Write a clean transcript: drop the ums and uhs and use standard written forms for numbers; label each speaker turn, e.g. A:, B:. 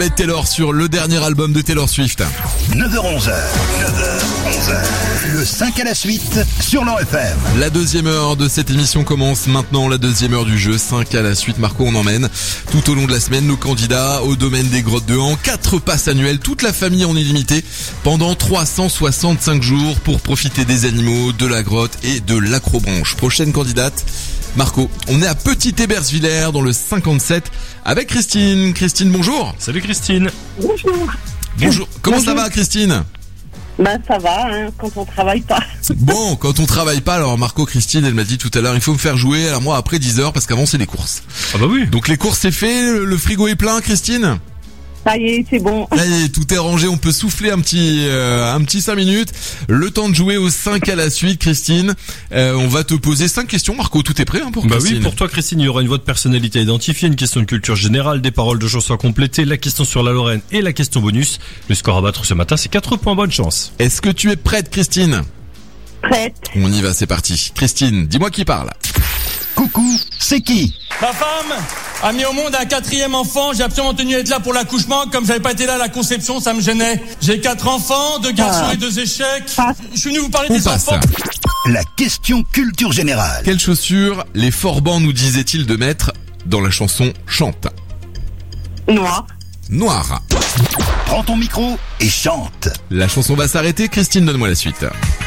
A: Taylor sur le dernier album de Taylor Swift.
B: 9h-11h. Le 5 à la suite sur l'OFM.
A: La deuxième heure de cette émission commence maintenant, la deuxième heure du jeu, 5 à la suite. Marco, on emmène tout au long de la semaine nos candidats au domaine des grottes de Han. 4 passes annuelles, toute la famille en illimité pendant 365 jours pour profiter des animaux, de la grotte et de l'acrobranche. Prochaine candidate, Marco, on est à Petit-Hébersvillers dans le 57 avec Christine. Christine, bonjour.
C: Salut Christine.
A: Bonjour. Comment ça va Christine ?
D: Ça va, quand on travaille pas.
A: Bon, quand on travaille pas, alors Marco, Christine, elle m'a dit tout à l'heure, il faut me faire jouer, alors moi après 10h, parce qu'avant c'est les courses.
C: Ah bah oui.
A: Donc les courses c'est fait, le frigo est plein, Christine ?
D: Ça y est, c'est bon.
A: Ça y est, tout est rangé, on peut souffler un petit 5 minutes. Le temps de jouer aux 5 à la suite, Christine. On va te poser 5 questions, Marco, tout est prêt pour Christine ?
C: Oui, pour toi Christine, il y aura une voix de personnalité identifiée, une question de culture générale, des paroles de chansons à compléter, la question sur la Lorraine et la question bonus. Le score à battre ce matin, c'est 4 points, bonne chance.
A: Est-ce que tu es prête, Christine ?
D: Prête.
A: On y va, c'est parti. Christine, dis-moi qui parle.
B: Coucou, c'est qui ?
E: Ma femme a mis au monde un 4e enfant. J'ai absolument tenu à être là pour l'accouchement. Comme j'avais pas été là à la conception, ça me gênait. J'ai 4 enfants, 2 garçons et 2 échecs. Je suis venu vous parler des enfants.
B: La question culture générale.
A: Quelles chaussures les Forbans nous disaient-ils de mettre dans la chanson Chante ?
D: Noir.
A: Noir.
B: Prends ton micro et chante.
A: La chanson va s'arrêter. Christine, donne-moi la suite.